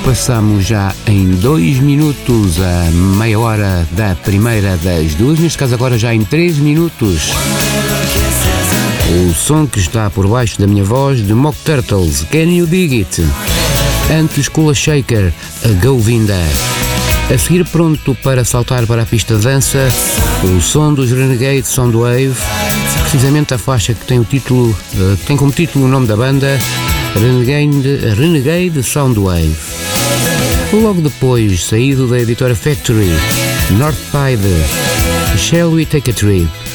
Passamos já em 2 minutos a meia hora da primeira das duas, neste caso agora já em 3 minutos. O som que está por baixo da minha voz de Mock Turtles, Can You Dig It? Antes Kula Shaker, a Govinda. A seguir, pronto para saltar para a pista de dança, o som dos Renegade Soundwave, precisamente a faixa que tem o título, tem como título o nome da banda, Renegade Soundwave. Logo depois, saído da editora Factory, North Tide, Shall We Take a Trip?